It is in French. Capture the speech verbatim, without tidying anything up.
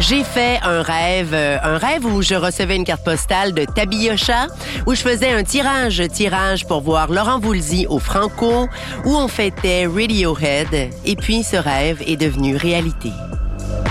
J'ai fait un rêve, euh, un rêve où je recevais une carte postale de Tabiocha, où je faisais un tirage, tirage pour voir Laurent Voulzy au Franco, où on fêtait Radiohead. Et puis, ce rêve est devenu réalité.